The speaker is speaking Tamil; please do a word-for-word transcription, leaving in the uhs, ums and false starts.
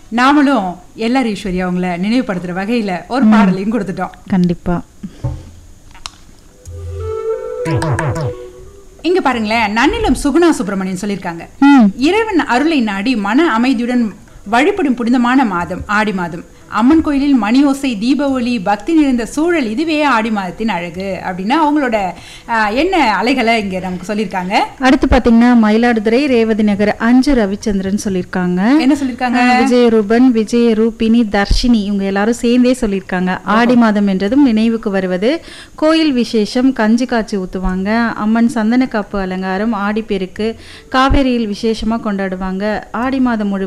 நாமளும் எல்லார் ஈஸ்வரி அவங்கள நினைவுபடுத்துற வகையில ஒரு பாடலையும் கொடுத்துட்டோம். கண்டிப்பா. இங்க பாருங்களேன், நன்னிலம் சுகுணா சுப்பிரமணியன் சொல்லியிருக்காங்க, இறைவன் அருளை நாடி மன அமைதியுடன் வழிபடும் புனிதமான மாதம் ஆடி மாதம். அம்மன் கோயிலில் மணியோசை, தீப ஒளி, பக்தி நிறைந்த சூழல், இதுவே ஆடி மாதத்தின் அழகு அப்படின்னு அவங்களோட என்ன அலைகளை இங்க நமக்கு சொல்லியிருக்காங்க. அடுத்து பாத்தீங்கன்னா மயிலாடுதுறை ரேவதி நகர் அஞ்சு ரவிச்சந்திரன் சொல்லியிருக்காங்க. என்ன சொல்லியிருக்காங்க? விஜயரூபன், விஜய ரூபினி, தர்ஷினி இவங்க எல்லாரும் சேர்ந்தே சொல்லியிருக்காங்க. ஆடி மாதம் என்றதும் நினைவுக்கு வருவது கோயில் விசேஷம், கஞ்சி காய்ச்சி ஊத்துவாங்க, அம்மன் சந்தன காப்பு அலங்காரம், ஆடிப்பெருக்கு, காவேரியில் விசேஷமா கொண்டாடுவாங்க. ஆடி மாதம் முழு